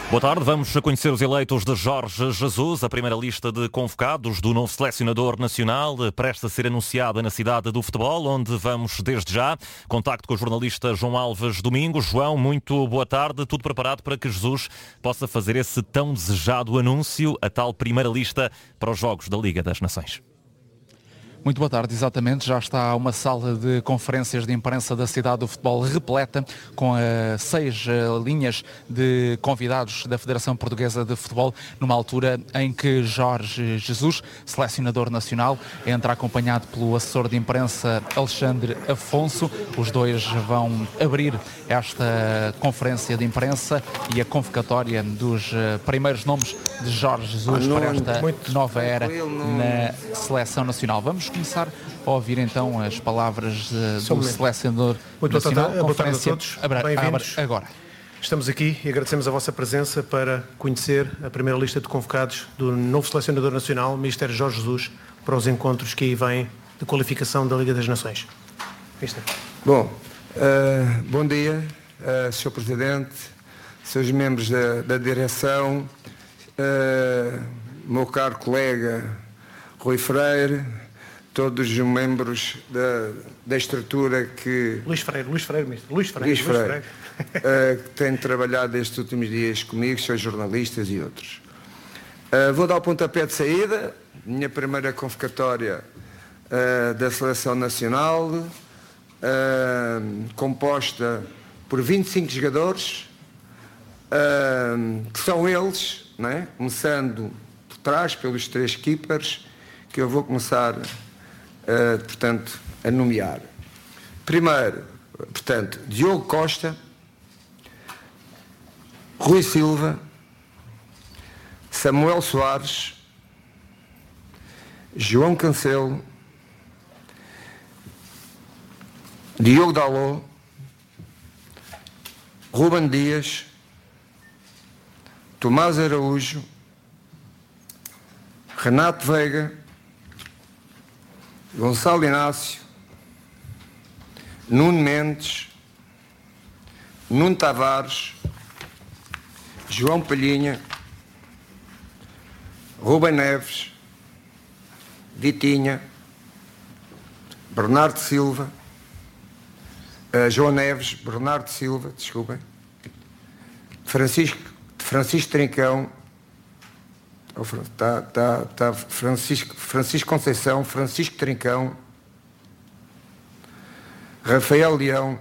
Boa tarde, vamos conhecer os eleitos de Jorge Jesus. A primeira lista de convocados do novo selecionador nacional presta a ser anunciada na cidade do futebol, onde vamos desde já. Contacto com o jornalista João Alves Domingos. João, muito boa tarde. Tudo preparado para que Jesus possa fazer esse tão desejado anúncio, a tal primeira lista para os Jogos da Liga das Nações. Muito boa tarde, exatamente. Já está uma sala de conferências de imprensa da cidade do futebol repleta, com 6 linhas de convidados da Federação Portuguesa de Futebol, numa altura em que Jorge Jesus, selecionador nacional, entra acompanhado pelo assessor de imprensa Alexandre Afonso. Os dois vão abrir esta conferência de imprensa e a convocatória dos primeiros nomes de Jorge Jesus para esta nova era na seleção nacional. Vamos começar a ouvir então as palavras do selecionador nacional. Boa tarde a todos, bem-vindos. Agora. Estamos aqui e agradecemos a vossa presença para conhecer a primeira lista de convocados do novo selecionador nacional, Mister Jorge Jesus, para os encontros que aí vêm de qualificação da Liga das Nações. Mister. Bom, bom dia, Sr. Presidente, Srs. membros da direção, meu caro colega Rui Freire, todos os membros da estrutura que... Luís Freire, que têm trabalhado estes últimos dias comigo, seus jornalistas e outros. Vou dar o pontapé de saída, minha primeira convocatória da Seleção Nacional, composta por 25 jogadores, que são eles, não é? Começando por trás, pelos 3 keepers, que eu vou começar... portanto, a nomear. Primeiro, portanto, Diogo Costa, Rui Silva, Samuel Soares, João Cancelo, Diogo Dalot, Ruben Dias, Tomás Araújo, Renato Veiga, Gonçalo Inácio, Nuno Mendes, Nuno Tavares, João Palhinha, Rubem Neves, Vitinha, Bernardo Silva, João Neves, Bernardo Silva, desculpem, Francisco Trincão, Francisco Conceição, Francisco Trincão, Rafael Leão,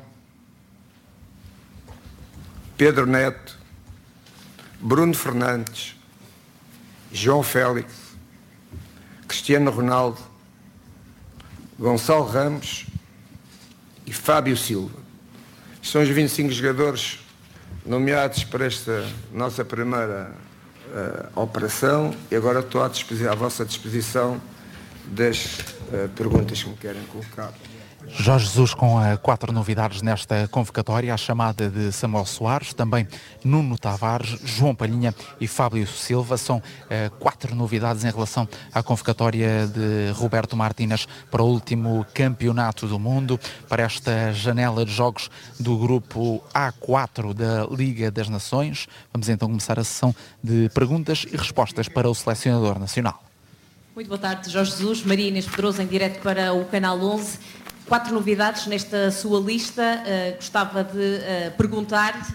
Pedro Neto, Bruno Fernandes, João Félix, Cristiano Ronaldo, Gonçalo Ramos e Fábio Silva. São os 25 jogadores nomeados para esta nossa primeira operação, e agora estou à vossa disposição das perguntas que me querem colocar. Jorge Jesus com 4 novidades nesta convocatória, a chamada de Samuel Soares, também Nuno Tavares, João Palhinha e Fábio Silva. São 4 novidades em relação à convocatória de Roberto Martínez para o último campeonato do mundo, para esta janela de jogos do grupo A4 da Liga das Nações. Vamos então começar a sessão de perguntas e respostas para o selecionador nacional. Muito boa tarde, Jorge Jesus. Maria Inês Pedroso, em direto para o Canal 11. 4 novidades nesta sua lista. Gostava de perguntar